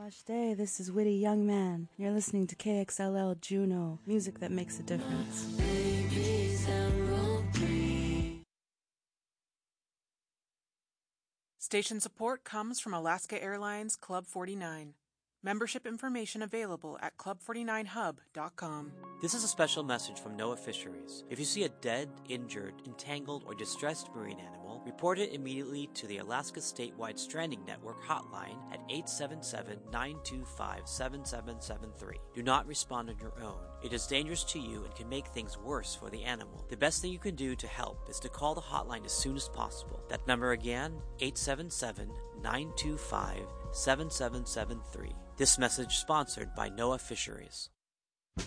Gosh day, this is Witty Young Man. You're listening to KXLL Juneau, music that makes a difference. Station support comes from Alaska Airlines Club 49. Membership information available at club49hub.com. This is a special message from NOAA Fisheries. If you see a dead, injured, entangled, or distressed marine animal, report it immediately to the Alaska Statewide Stranding Network hotline at 877-925-7773. Do not respond on your own. It is dangerous to you and can make things worse for the animal. The best thing you can do to help is to call the hotline as soon as possible. That number again, 877-925-7773. This message sponsored by NOAA Fisheries.